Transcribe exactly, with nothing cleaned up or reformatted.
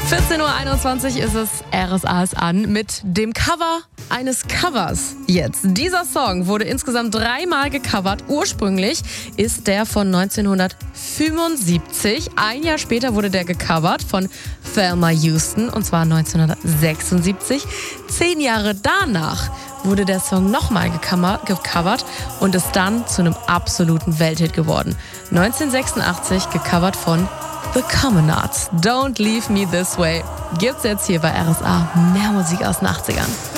vierzehn Uhr einundzwanzig ist es, R S A ist an mit dem Cover eines Covers jetzt. Dieser Song wurde insgesamt dreimal gecovert. Ursprünglich ist der von neunzehnhundertfünfundsiebzig. Ein Jahr später wurde der gecovert von Thelma Houston und zwar neunzehnhundertsechsundsiebzig. Zehn Jahre danach wurde der Song nochmal gecovert und ist dann zu einem absoluten Welthit geworden. neunzehnhundertsechsundachtzig gecovert von The Commonards. Don't Leave Me This Way. Gibt's jetzt hier bei R S A. Mehr Musik aus den achtzigern.